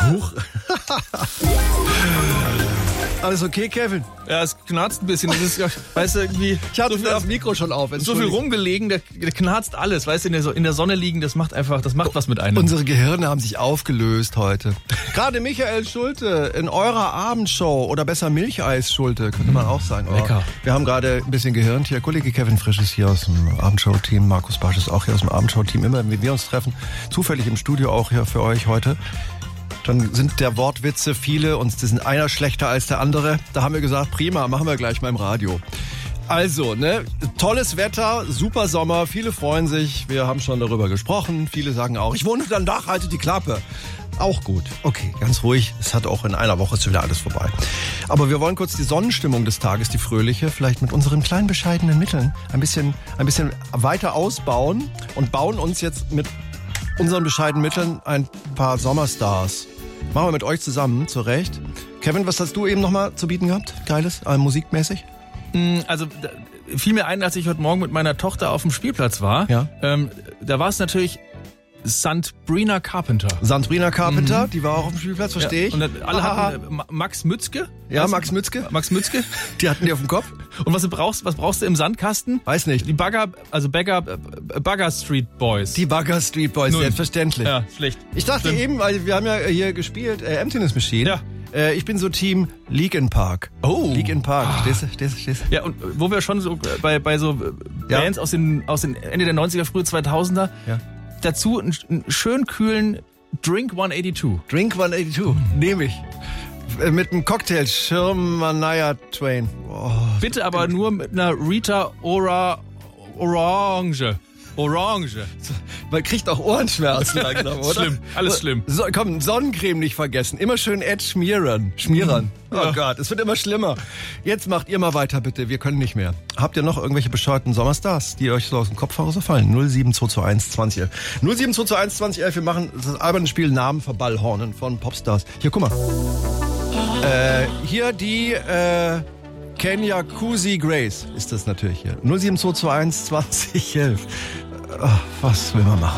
Huch. Alles okay, Kevin? Ja, es knarzt ein bisschen. Das ist, weißt du, irgendwie. Ich hatte das Mikro schon auf. So viel rumgelegen, der knarzt alles. Weißt du, in der Sonne liegen, das macht was mit einem. Unsere Gehirne haben sich aufgelöst heute. Gerade Michael Schulte in eurer Abendshow oder besser Milcheis Schulte, könnte man auch sagen. Lecker. Wir haben gerade ein bisschen gehirnt hier. Kollege Kevin Frisch ist hier aus dem Abendshow-Team. Markus Barsch ist auch hier aus dem Abendshow-Team. Immer, wenn wir uns treffen, zufällig im Studio auch hier für euch heute. Dann sind der Wortwitze viele und die sind einer schlechter als der andere. Da haben wir gesagt, prima, machen wir gleich mal im Radio. Also, ne, tolles Wetter, super Sommer, viele freuen sich. Wir haben schon darüber gesprochen. Viele sagen auch, ich wohne unter dem Dach, haltet die Klappe. Auch gut. Okay, ganz ruhig. Es hat auch in einer Woche schon wieder alles vorbei. Aber wir wollen kurz die Sonnenstimmung des Tages, die fröhliche, vielleicht mit unseren kleinen bescheidenen Mitteln ein bisschen weiter ausbauen und bauen uns jetzt mit unseren bescheidenen Mitteln ein paar Sommerstars. Machen wir mit euch zusammen, zurecht. Kevin, was hast du eben nochmal zu bieten gehabt? Geiles, musikmäßig? Also fiel mir ein, als ich heute Morgen mit meiner Tochter auf dem Spielplatz war. Ja. Da war es natürlich Sabrina Carpenter. Sabrina Carpenter, die war auch auf dem Spielplatz, verstehe ich. Und alle hatten Max Mützke. Ja, Max Mützke. Max Mützke. Die hatten die auf dem Kopf. Und was brauchst du im Sandkasten? Weiß nicht. Die Bagger Street Boys. Die Bagger Street Boys, selbstverständlich. Ja, schlecht. Ich dachte eben, weil wir haben ja hier gespielt, Emptiness Machine. Ja. Ich bin so Team Leakin Park. Oh. Leakin Park. Stehst du? Ja, und wo wir schon so bei so Bands aus den Ende der 90er, frühe 2000er, dazu einen schön kühlen Drink 182. Drink 182, nehme ich. Mit einem Cocktail, Shania Twain. Oh, bitte aber nur mit einer Rita Orange. Man kriegt auch Ohrenschmerzen langsam, oder? Schlimm, alles schlimm. So, komm, Sonnencreme nicht vergessen. Immer schön Ed schmieren. Oh Gott, es wird immer schlimmer. Jetzt macht ihr mal weiter, bitte. Wir können nicht mehr. Habt ihr noch irgendwelche bescheuerten Sommerstars, die euch so aus dem Kopf herausfallen? 07221 2011. 07221 2011. Wir machen das alberne Spiel Namen verballhornen von Popstars. Hier, guck mal. Hier die Kenya Kusi Grace ist das natürlich hier. 07221 2011. Was will man machen?